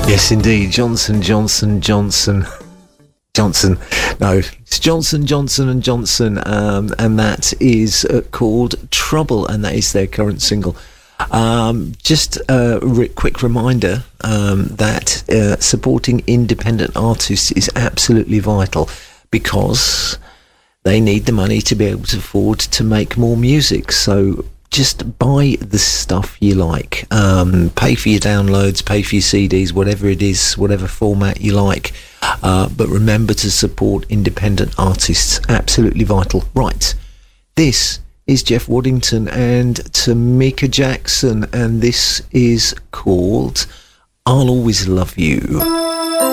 Yes, indeed. Johnson. No, it's Johnson and Johnson, and that is called Trouble, and that is their current single. Just a quick reminder that supporting independent artists is absolutely vital, because they need the money to be able to afford to make more music. So just buy the stuff you like, pay for your downloads, pay for your CDs, whatever it is, whatever format you like, but remember to support independent artists. Absolutely vital. Right, this is Jeff Waddington and Tamika Jackson, and this is called I'll Always Love You.